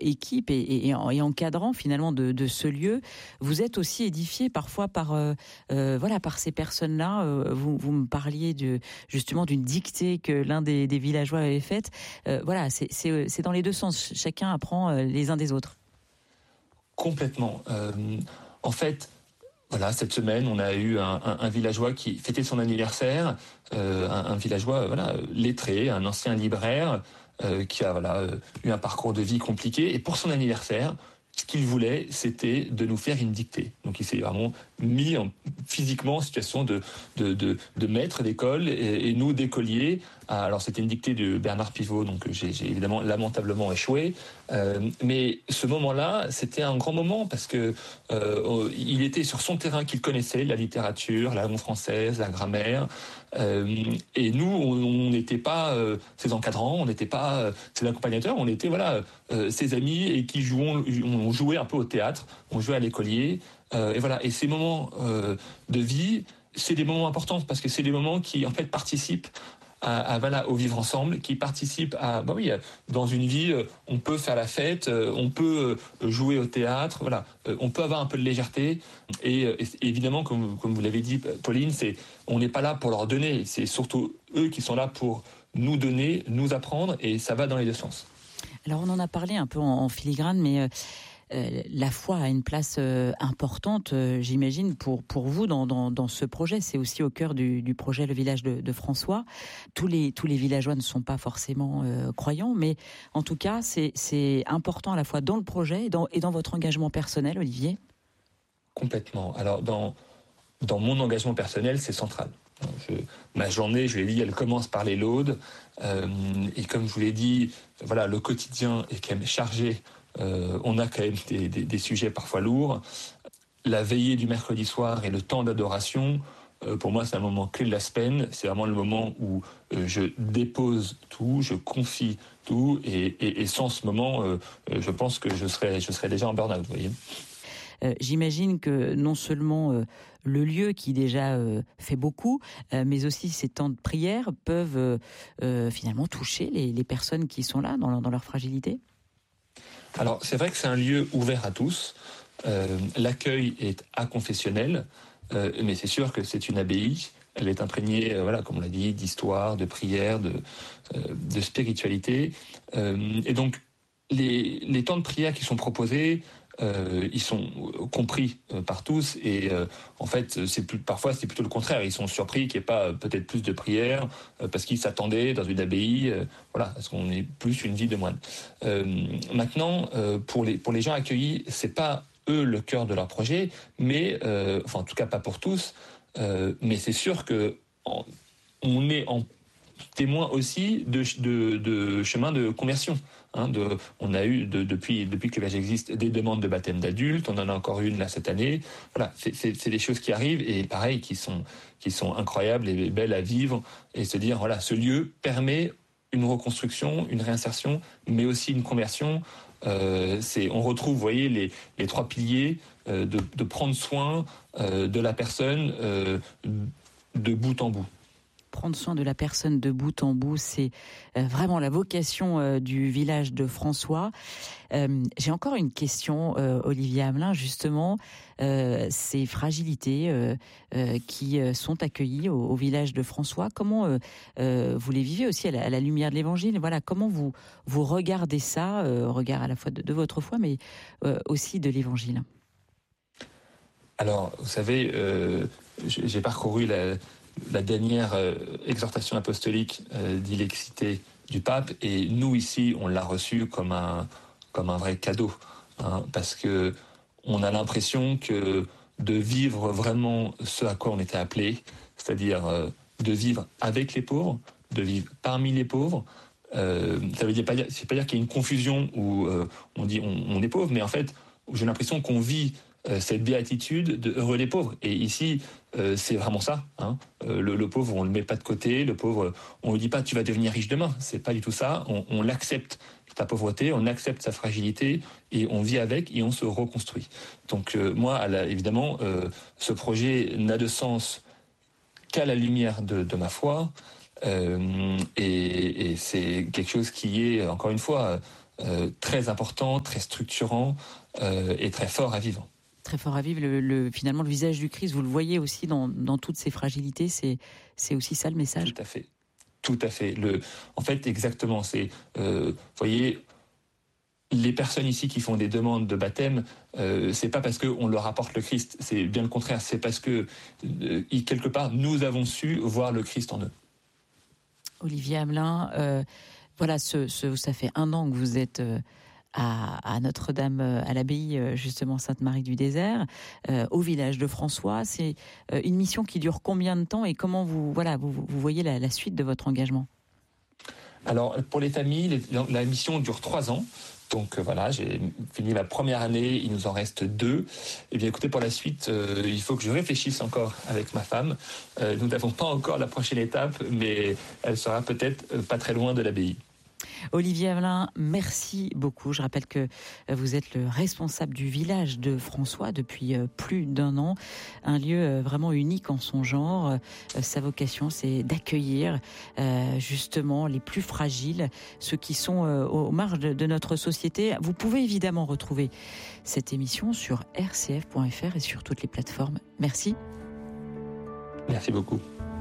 équipe et encadrant finalement de ce lieu, vous êtes aussi édifié parfois par ces personnes-là. Vous me parliez justement d'une dictée que l'un des villageois avait faite. C'est dans les deux sens. Chacun apprend les uns des autres. Complètement. En fait, voilà, cette semaine, on a eu un villageois qui fêtait son anniversaire, un villageois lettré, un ancien libraire qui a eu un parcours de vie compliqué. Et pour son anniversaire, ce qu'il voulait, c'était de nous faire une dictée. Donc il s'est vraiment mis physiquement en situation de maître d'école et nous d'écoliers. Alors c'était une dictée de Bernard Pivot, donc j'ai évidemment lamentablement échoué. Mais ce moment-là, c'était un grand moment parce que il était sur son terrain qu'il connaissait, la littérature, la langue française, la grammaire. Et nous, on n'était pas ses encadrants, on n'était pas ses accompagnateurs, on était ses amis et qui on jouait un peu au théâtre, on jouait à l'écolier. Et ces moments de vie, c'est des moments importants parce que c'est des moments qui en fait participent au vivre ensemble, qui participent dans une vie, on peut faire la fête, on peut jouer au théâtre, on peut avoir un peu de légèreté et évidemment comme vous l'avez dit Pauline, on n'est pas là pour leur donner, c'est surtout eux qui sont là pour nous donner, nous apprendre et ça va dans les deux sens. Alors on en a parlé un peu en filigrane, mais la foi a une place importante, j'imagine, pour vous dans ce projet. C'est aussi au cœur du projet Le Village de François. Tous les villageois ne sont pas forcément croyants, mais en tout cas, c'est important à la fois dans le projet et dans votre engagement personnel, Olivier. Complètement. Alors, dans mon engagement personnel, c'est central. Ma journée, je l'ai dit, elle commence par les laudes. Et comme je vous l'ai dit, le quotidien est quand même chargé. On a quand même des sujets parfois lourds. La veillée du mercredi soir et le temps d'adoration, pour moi, c'est un moment clé de la semaine. C'est vraiment le moment où je dépose tout, je confie tout. Et sans ce moment, je pense que je serais déjà en burn-out, vous voyez. J'imagine que non seulement le lieu qui déjà fait beaucoup, mais aussi ces temps de prière peuvent finalement toucher les personnes qui sont là dans leur fragilité. Alors c'est vrai que c'est un lieu ouvert à tous. L'accueil est aconfessionnel, mais c'est sûr que c'est une abbaye. Elle est imprégnée, comme on l'a dit, d'histoire, de prière, de spiritualité. Et donc les temps de prière qui sont proposés, ils sont compris par tous et en fait parfois c'est plutôt le contraire, ils sont surpris qu'il n'y ait pas peut-être plus de prières parce qu'ils s'attendaient dans une abbaye à ce qu'on ait plus une vie de moine. Maintenant pour les gens accueillis, c'est pas eux le cœur de leur projet, mais en tout cas pas pour tous, mais c'est sûr que on est en témoin aussi de chemin de conversion. On a eu depuis que le village existe des demandes de baptême d'adultes, on en a encore une là cette année. C'est des choses qui arrivent et pareil qui sont incroyables et belles à vivre et se dire ce lieu permet une reconstruction, une réinsertion, mais aussi une conversion. On retrouve, vous voyez, les trois piliers de prendre soin de la personne de bout en bout. Prendre soin de la personne de bout en bout, c'est vraiment la vocation du village de François. J'ai encore une question, Olivier Hamelin, justement, ces fragilités qui sont accueillies au village de François. Comment vous les vivez aussi à la lumière de l'Évangile ? Comment vous regardez ça, regard à la fois de votre foi, mais aussi de l'Évangile ? Alors, vous savez, j'ai parcouru la dernière exhortation apostolique d'Ilexité du pape, et nous ici on l'a reçu comme un vrai cadeau, parce que on a l'impression que de vivre vraiment ce à quoi on était appelé, c'est-à-dire de vivre avec les pauvres, de vivre parmi les pauvres. Ça veut dire c'est pas dire qu'il y a une confusion où on dit on est pauvre, mais en fait j'ai l'impression qu'on vit cette béatitude de heureux les pauvres. Et ici, c'est vraiment ça. Le pauvre, on le met pas de côté. Le pauvre, on lui dit pas tu vas devenir riche demain. C'est pas du tout ça. On l'accepte, sa pauvreté, on accepte sa fragilité et on vit avec et on se reconstruit. Donc moi, évidemment, ce projet n'a de sens qu'à la lumière de ma foi. Et c'est quelque chose qui est, encore une fois, très important, très structurant et très fort à vivre. Très fort à vivre. Finalement, le visage du Christ, vous le voyez aussi dans toutes ses fragilités. C'est aussi ça le message. Tout à fait. Tout à fait. En fait, exactement. Vous voyez, les personnes ici qui font des demandes de baptême, c'est pas parce qu'on leur apporte le Christ. C'est bien le contraire. C'est parce que, quelque part, nous avons su voir le Christ en eux. Olivier Hamelin, voilà, ça fait 1 an que vous êtes à Notre-Dame, à l'abbaye justement Sainte-Marie du Désert, au village de François. C'est une mission qui dure combien de temps et comment vous voyez la suite de votre engagement? Alors pour les familles, la mission dure 3 ans. Donc voilà, j'ai fini ma première année, il nous en reste 2. Et bien écoutez, pour la suite, il faut que je réfléchisse encore avec ma femme. Nous n'avons pas encore la prochaine étape, mais elle sera peut-être pas très loin de l'abbaye. Olivier Hamelin, merci beaucoup. Je rappelle que vous êtes le responsable du village de François depuis plus d'1 an. Un lieu vraiment unique en son genre. Sa vocation, c'est d'accueillir justement les plus fragiles, ceux qui sont aux marges de notre société. Vous pouvez évidemment retrouver cette émission sur rcf.fr et sur toutes les plateformes. Merci. Merci beaucoup.